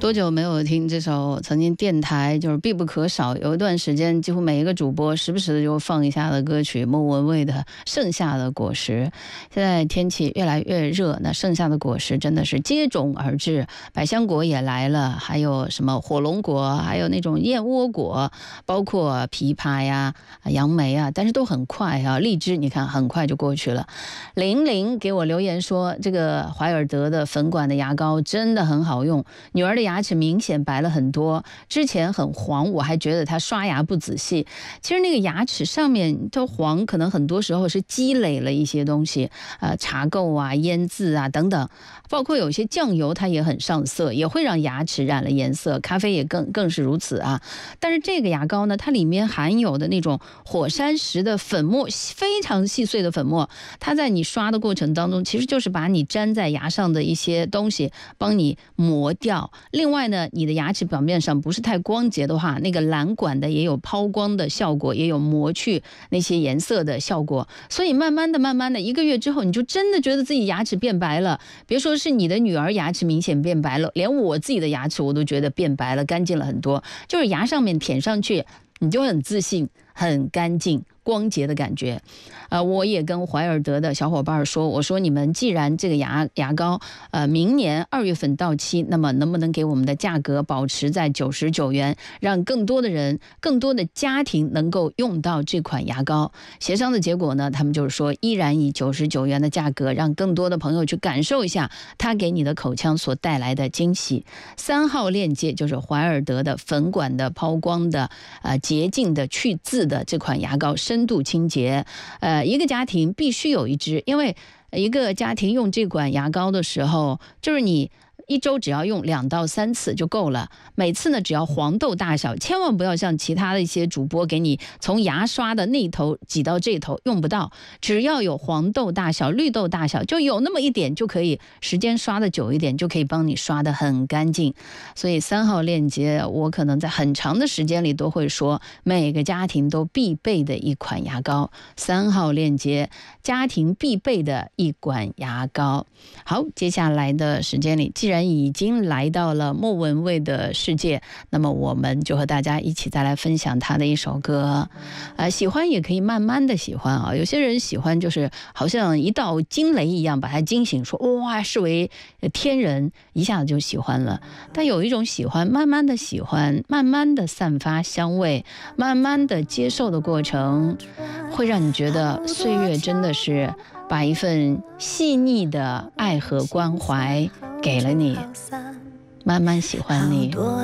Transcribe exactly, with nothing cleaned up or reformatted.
多久没有听这首曾经电台就是必不可少，有一段时间几乎每一个主播时不时的就放一下的歌曲，莫文蔚的《盛夏的果实》。现在天气越来越热，那盛夏的果实真的是接踵而至，百香果也来了，还有什么火龙果，还有那种燕窝果，包括枇杷呀、杨梅啊，但是都很快啊。荔枝你看很快就过去了。玲玲给我留言说，这个怀尔德的粉管的牙膏真的很好用，女儿的牙齿明显白了很多，之前很黄，我还觉得她刷牙不仔细。其实那个牙齿上面它黄，可能很多时候是积累了一些东西，呃，茶垢啊、腌渍啊等等，包括有些酱油它也很上色，也会让牙齿染了颜色，咖啡也更更是如此啊。但是这个牙膏呢，它里面含有的那种火山石的粉末，非常细碎的粉末，它在你刷的过程当中，其实就是把你粘在牙上的一些东西帮你磨掉。另外呢，你的牙齿表面上不是太光洁的话，那个蓝管的也有抛光的效果，也有磨去那些颜色的效果。所以慢慢的慢慢的一个月之后，你就真的觉得自己牙齿变白了。别说是你的女儿牙齿明显变白了，连我自己的牙齿我都觉得变白了，干净了很多。就是牙上面舔上去你就很自信，很干净光洁的感觉。呃，我也跟怀尔德的小伙伴说，我说你们既然这个牙牙膏呃明年二月份到期，那么能不能给我们的价格保持在九十九元，让更多的人更多的家庭能够用到这款牙膏。协商的结果呢，他们就是说依然以九十九元的价格，让更多的朋友去感受一下它给你的口腔所带来的惊喜。三号链接就是怀尔德的粉管的抛光的呃洁净的去渍的这款牙膏，深度清洁。呃，一个家庭必须有一支，因为一个家庭用这款牙膏的时候，就是你一周只要用两到三次就够了，每次呢只要黄豆大小，千万不要像其他的一些主播给你从牙刷的那头挤到这头，用不到，只要有黄豆大小、绿豆大小，就有那么一点就可以，时间刷的久一点就可以帮你刷得很干净。所以三号链接我可能在很长的时间里都会说，每个家庭都必备的一款牙膏，三号链接家庭必备的一款牙膏。好，接下来的时间里，既然已经来到了莫文蔚的世界，那么我们就和大家一起再来分享他的一首歌。呃，喜欢也可以慢慢的喜欢啊，有些人喜欢就是好像一道惊雷一样把他惊醒，说哇视为天人，一下子就喜欢了。但有一种喜欢，慢慢的喜欢，慢慢的散发香味，慢慢的接受的过程，会让你觉得岁月真的是把一份细腻的爱和关怀给了你，慢慢喜欢你。